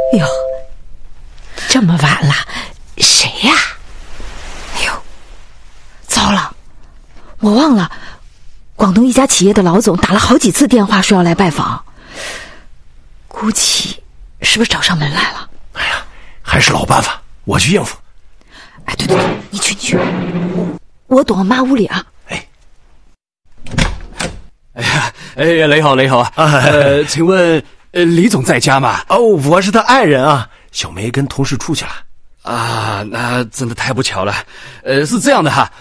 哟，这么晚了，谁呀？哎呦，糟了，我忘了，广东一家企业的老总打了好几次电话说要来拜访，估计是不是找上门来了？ 哎呀，还是老办法，我去应付。 哎，对，你去，我躲妈屋里啊。 你好啊，请问李总在家吗？ 哦，我是他爱人啊，小梅跟同事出去了。 啊，那真的太不巧了。是这样的哈，